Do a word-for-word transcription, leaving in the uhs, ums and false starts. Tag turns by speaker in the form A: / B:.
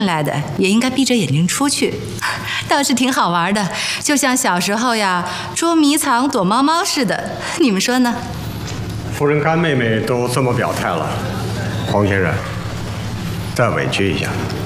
A: 来的也应该闭着眼睛出去，倒是挺好玩的，就像小时候呀捉迷藏、躲猫猫似的。你们说呢？
B: 夫人干妹妹都这么表态了，黄先生，再委屈一下。